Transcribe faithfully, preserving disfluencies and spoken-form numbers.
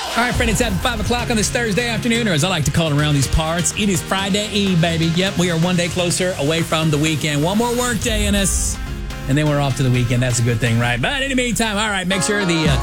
All right, friend, it's at five o'clock on this Thursday afternoon, or as I like to call it around these parts, it is Friday Eve, baby. Yep, we are one day closer away from the weekend. One more work day in us, and then we're off to the weekend. That's a good thing, right? But in the meantime, all right, make sure the... Uh,